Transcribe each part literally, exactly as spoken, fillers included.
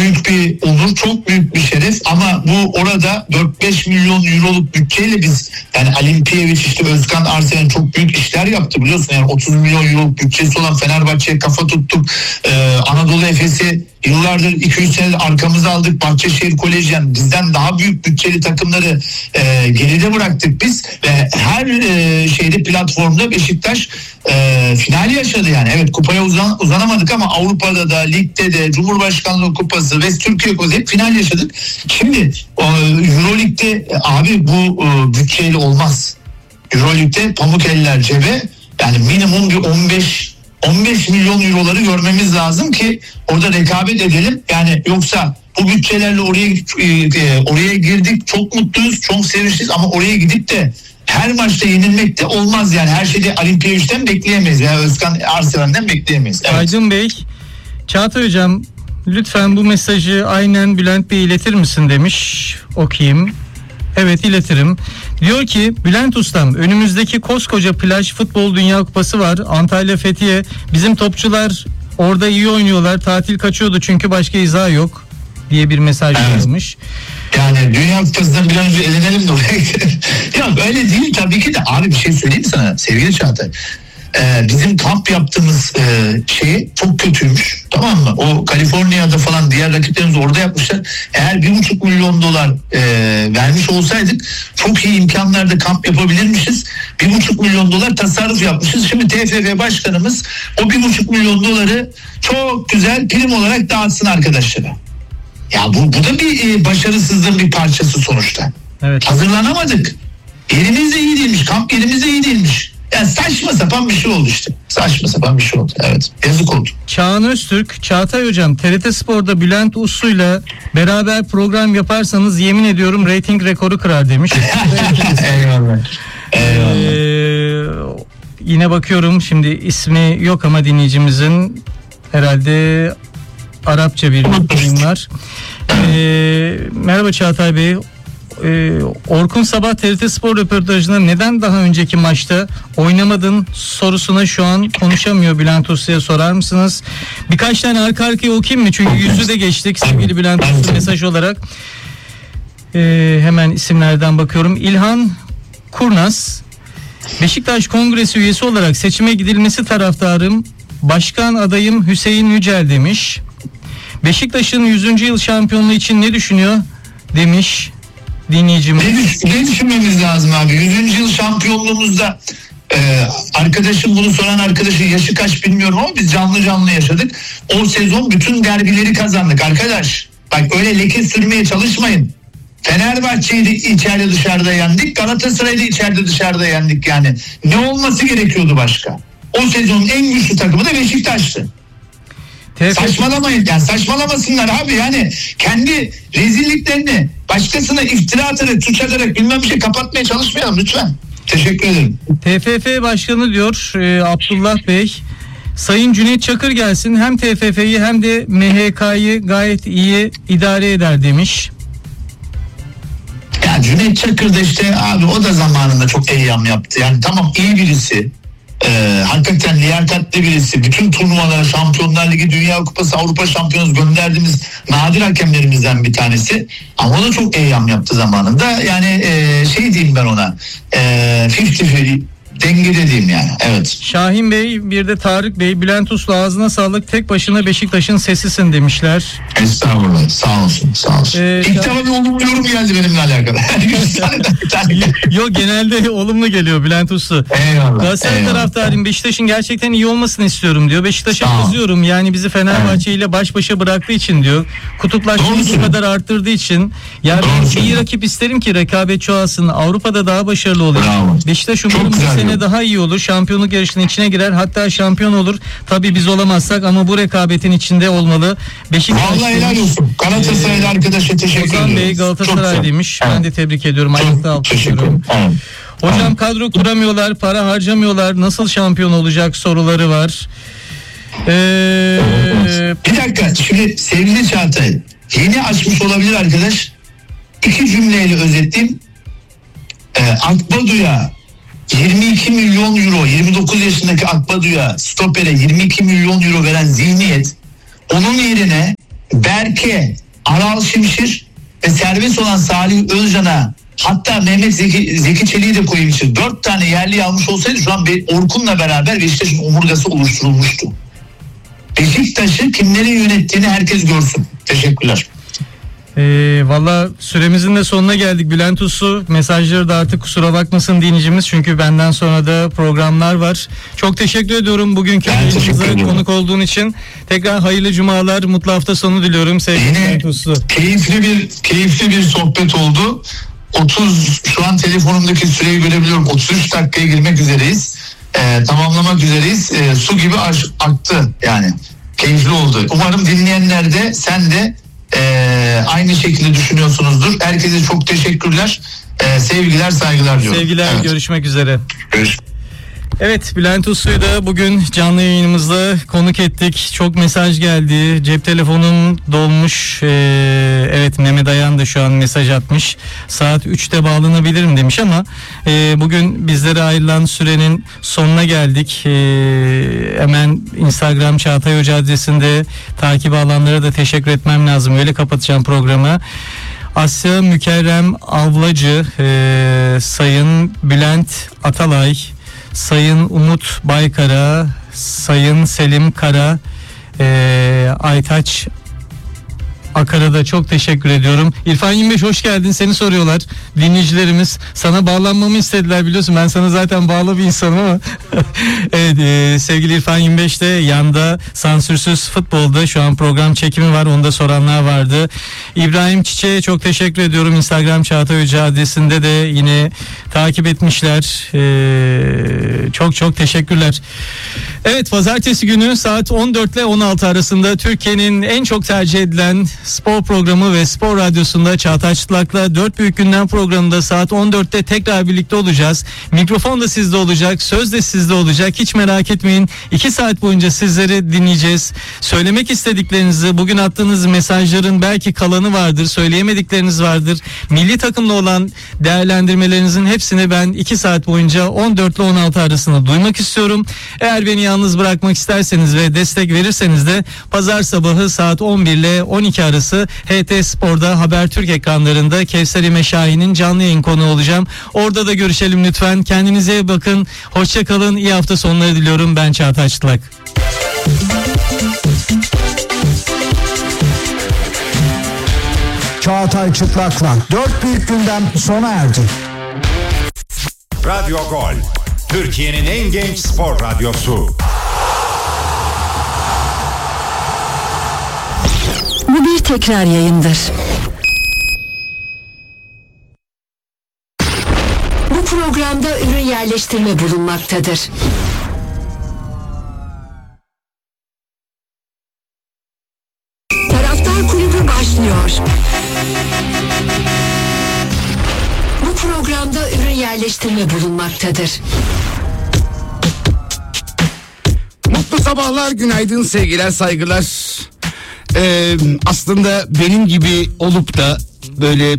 büyük bir onur, çok büyük bir şeref ama bu orada dört beş milyon euroluk bütçeyle biz yani Alimpiyevic işte Özkan Arsenal çok büyük işler yaptı biliyorsun yani otuz milyon euroluk bütçesi olan Fenerbahçe'ye kafa tuttuk. Ee, Anadolu Efes'i yıllardır iki üç senedir arkamıza aldık. Bahçeşehir Koleji yani bizden daha büyük bütçeli takımları e, geride bıraktık biz ve her e, şeyde platformda Beşiktaş e, finali yaşadı yani. Evet kupaya uzan, uzanamadık ama Avrupa'da da ligde de Cumhurbaşkanlığı Kupası ve Türkiye Kupası hep final yaşadık. Şimdi e, Euroleague'de abi bu e, bütçeyle olmaz. Euroleague'de pamuk eller cebe yani minimum bir on beş on beş milyon euroları görmemiz lazım ki orada rekabet edelim. Yani yoksa bu bütçelerle oraya e, oraya girdik, çok mutluyuz, çok sevinçliyiz ama oraya gidip de her maçta yenilmek de olmaz yani. Her şeyde Alimpiyeviç'ten bekleyemeyiz yani Özkan Arsenal'den bekleyemeyiz. Evet. Aydın Bey, Çağatay Hocam lütfen bu mesajı aynen Bülent Bey iletir misin demiş. Okuyayım. Evet iletirim. Diyor ki Bülent Ustam önümüzdeki koskoca plaj futbol dünya kupası var. Antalya Fethiye. Bizim topçular orada iyi oynuyorlar. Tatil kaçıyordu çünkü başka izah yok diye bir mesaj evet. yazmış. Yani Dünya Kupası'ndan bir an önce elenelim de oraya gidelim. Ya öyle değil tabii ki de. Abi bir şey söyleyeyim sana sevgili Çağatay. Ee, bizim kamp yaptığımız e, şey çok kötüymüş, tamam mı? O Kaliforniya'da falan diğer rakiplerimiz orada yapmışlar. Eğer bir buçuk milyon dolar e, vermiş olsaydık çok iyi imkanlarda kamp yapabilirmişiz. Bir buçuk milyon dolar tasarruf yapmışız. Şimdi T F F başkanımız o bir buçuk milyon doları çok güzel prim olarak dağıtsın arkadaşlara. Ya bu, bu da bir e, başarısızlığın bir parçası sonuçta. Evet. Hazırlanamadık. Yerimiz de iyi değilmiş, kamp yerimiz de iyi değilmiş. Yani saçma sapan bir şey oldu işte. Saçma sapan bir şey oldu. Evet. Yazık oldu. Çağan Öztürk, Çağatay Hocam T R T Spor'da Bülent Uslu'yla beraber program yaparsanız yemin ediyorum reyting rekoru kırar demiş. Eyvallah. Eyvallah. Ee, yine bakıyorum şimdi ismi yok ama dinleyicimizin herhalde Arapça bir oyun var. Ee, merhaba Çağatay Bey. Ee, Orkun Sabah T R T Spor röportajında neden daha önceki maçta oynamadın sorusuna şu an konuşamıyor Bülent Uslu'ya sorar mısınız? Birkaç tane arka arkaya okuyayım mı? Çünkü yüzü de geçtik sevgili Bülent Uslu mesaj olarak. Ee, hemen isimlerden bakıyorum. İlhan Kurnaz, Beşiktaş Kongresi üyesi olarak seçime gidilmesi taraftarım. Başkan adayım Hüseyin Yücel demiş. Beşiktaş'ın yüzüncü yıl şampiyonluğu için ne düşünüyor demiş dinleyicimiz. Ne, ne düşünmemiz lazım abi? yüzüncü yıl şampiyonluğumuzda e, arkadaşım bunu soran arkadaşın yaşı kaç bilmiyorum ama biz canlı canlı yaşadık. O sezon bütün derbileri kazandık arkadaş. Bak öyle leke sürmeye çalışmayın. Fenerbahçe'yi de içeride dışarıda yendik. Galatasaray'ı da içeride dışarıda yendik yani. Ne olması gerekiyordu başka? O sezonun en güçlü takımı da Beşiktaş'tı. T F F... Saçmalamayın yani saçmalamasınlar abi yani kendi rezilliklerini başkasına iftira atarak suç atarak bilmem bir şey kapatmaya çalışmayalım lütfen. Teşekkür ederim. T F F Başkanı diyor e, Abdullah Bey Sayın Cüneyt Çakır gelsin hem T F F'yi hem de M H K'yı gayet iyi idare eder demiş. Ya Cüneyt Çakır da işte abi o da zamanında çok eyyam yaptı yani tamam iyi birisi. Ee, hakikaten liyakatli birisi. Bütün turnuvalara Şampiyonlar Ligi, Dünya Kupası, Avrupa Şampiyonası gönderdiğimiz nadir hakemlerimizden bir tanesi. Ama o da çok eyyam yaptı zamanında. Yani e, şey diyeyim ben ona. E, fifty fifty dengede diyeyim yani. Evet. Şahin Bey bir de Tarık Bey Bülent Uslu ağzına sağlık tek başına Beşiktaş'ın sesisin demişler. Estağfurullah. Sağ olsun. Sağ olsun. Ee, İlk defa bir olumlu yorum geldi benimle alakalı. Yok genelde olumlu geliyor Bülent Uslu. Eyvallah. Galatasaray taraftarıyım Beşiktaş'ın gerçekten iyi olmasını istiyorum diyor. Beşiktaş'a kızıyorum yani bizi Fenerbahçe ile baş başa bıraktığı için diyor. Kutuplaşmayı bu kadar arttırdığı için. Yani ben iyi rakip isterim ki rekabet çoğalsın. Avrupa'da daha başarılı olur. Bravo. Beşiktaş umarım bu sene daha iyi olur. Şampiyonluk yarışının içine girer. Hatta şampiyon olur. Tabii biz olamazsak ama bu rekabetin içinde olmalı. Beşiktaş. Vallahi helal olsun. Galatasaraylı ee, arkadaşa teşekkür ederim. Ozan Bey Galatasaray demiş. Evet. Ben de tebrik ediyorum. Ayakta alkışlıyorum. Evet. Hocam evet. Kadro kuramıyorlar, para harcamıyorlar. Nasıl şampiyon olacak soruları var. Ee, bir dakika. Şimdi sevgili Çağatay, yeni açmış olabilir arkadaş. İki cümleyle özetleyeyim. Ee, Akbadu'ya yirmi iki milyon euro, yirmi dokuz yaşındaki Akbadu'ya stopere yirmi iki milyon euro veren zihniyet onun yerine Berke, Aral Şimşir ve serbest olan Salih Özcan'a, hatta Mehmet Zeki, Zeki Çelik'i de koyayım için dört tane yerli almış olsaydı şu an Orkun'la beraber Beşiktaş'ın omurgası oluşturulmuştu. Beşiktaş'ı kimlerin yönettiğini herkes görsün. Teşekkürler. Ee, Valla süremizin de sonuna geldik. Bülent Uslu, mesajları da artık kusura bakmasın dinleyicimiz, çünkü benden sonra da programlar var. Çok teşekkür ediyorum bugünkü yayınımıza konuk olduğun için. Tekrar hayırlı cumalar, mutlu hafta sonu diliyorum sevgili Bülent Uslu. Keyifli bir keyifli bir sohbet oldu. otuz şu an telefonumdaki süreyi görebiliyorum. otuz üç dakikaya girmek üzereyiz. Ee, tamamlamak üzereyiz. Ee, su gibi aktı yani. Keyifli oldu. Umarım dinleyenler de, sen de Ee, aynı şekilde düşünüyorsunuzdur. Herkese çok teşekkürler. Ee, sevgiler, saygılar diyorum. Sevgiler, evet. Görüşmek üzere. Görüşmek. Evet, Bülent Uslu'yu da bugün canlı yayınımızda konuk ettik. Çok mesaj geldi. Cep telefonum dolmuş. Ee, evet, Mehmet Ayan da şu an mesaj atmış. Saat üçte bağlanabilirim demiş ama e, bugün bizlere ayrılan sürenin sonuna geldik. E, hemen Instagram Çağatay Hoca adresinde takip alanlara da teşekkür etmem lazım. Öyle kapatacağım programı. Asya Mükerrem Avlacı, e, Sayın Bülent Atalay, Sayın Umut Baykara, Sayın Selim Kara, e, Aytaç Akar'a da çok teşekkür ediyorum. İrfan yirmi beş hoş geldin, seni soruyorlar dinleyicilerimiz. Sana bağlanmamı istediler, biliyorsun ben sana zaten bağlı bir insanım ama evet, e, sevgili İrfan yirmi beş de yanda Sansürsüz Futbol'da şu an program çekimi var, onu da soranlar vardı. İbrahim Çiçek'e çok teşekkür ediyorum. Instagram Çağatay Hoca adresinde de yine takip etmişler. E, çok çok teşekkürler. Evet, pazartesi günü saat on dört ile on altı arasında Türkiye'nin en çok tercih edilen spor programı ve spor radyosunda Çağatay Çıtlak'la Dört Büyük Gündem programında saat on dörtte tekrar birlikte olacağız. Mikrofon da sizde olacak, söz de sizde olacak. Hiç merak etmeyin. iki saat boyunca sizleri dinleyeceğiz. Söylemek istediklerinizi, bugün attığınız mesajların belki kalanı vardır, söyleyemedikleriniz vardır. Milli takımla olan değerlendirmelerinizin hepsini ben iki saat boyunca on dört ile on altı arasında duymak istiyorum. Eğer beni yalnız bırakmak isterseniz ve destek verirseniz de pazar sabahı saat on bir ile on iki arası H T Spor'da Habertürk ekranlarında Kevser İme Şahin'in canlı yayın konuğu olacağım. Orada da görüşelim lütfen. Kendinize iyi bakın. Hoşça kalın. İyi hafta sonları diliyorum. Ben Çağatay Çıtlak. Çağatay Çıtlak'la Dört Büyük Gündem sona erdi. Radyo Gol, Türkiye'nin en genç spor radyosu. Bu bir tekrar yayındır. Bu programda ürün yerleştirme bulunmaktadır. Taraftar Kulübü başlıyor. Bu programda ürün yerleştirme bulunmaktadır. Mutlu sabahlar, günaydın, sevgiler, saygılar. Ee, aslında benim gibi olup da böyle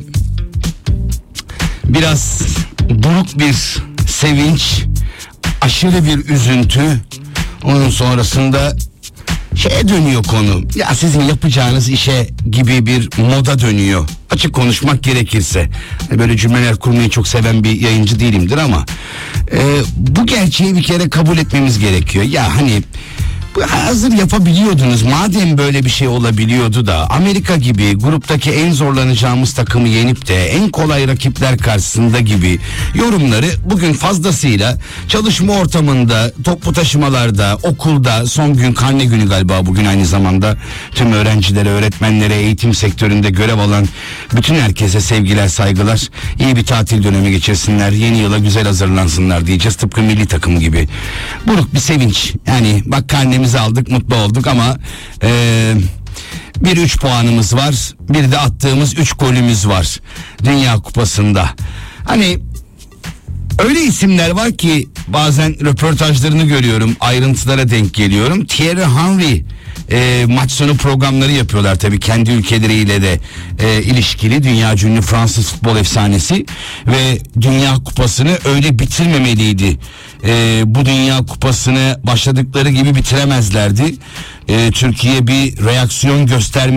biraz buruk bir sevinç, aşırı bir üzüntü, onun sonrasında şeye dönüyor konu. Ya sizin yapacağınız işe gibi bir moda dönüyor. Açık konuşmak gerekirse. Böyle cümleler kurmayı çok seven bir yayıncı değilimdir ama e, bu gerçeği bir kere kabul etmemiz gerekiyor. Ya hani hazır yapabiliyordunuz, madem böyle bir şey olabiliyordu da Amerika gibi gruptaki en zorlanacağımız takımı yenip de en kolay rakipler karşısında gibi yorumları bugün fazlasıyla çalışma ortamında, toplu taşımalarda, okulda, son gün karne günü galiba bugün, aynı zamanda tüm öğrencilere, öğretmenlere, eğitim sektöründe görev alan bütün herkese sevgiler, saygılar. İyi bir tatil dönemi geçirsinler, yeni yıla güzel hazırlansınlar diyeceğiz, tıpkı milli takım gibi. Buruk bir sevinç, yani bak karnemizi aldık, mutlu olduk ama ee, bir üç puanımız var, bir de attığımız üç golümüz var Dünya Kupası'nda. Hani öyle isimler var ki bazen röportajlarını görüyorum, ayrıntılara denk geliyorum. Thierry Henry e, maç sonu programları yapıyorlar tabii, kendi ülkeleriyle de e, ilişkili. Dünya ünlü Fransız futbol efsanesi ve Dünya Kupası'nı öyle bitirmemeliydi. E, bu Dünya Kupası'nı başladıkları gibi bitiremezlerdi. E, Türkiye bir reaksiyon gösterme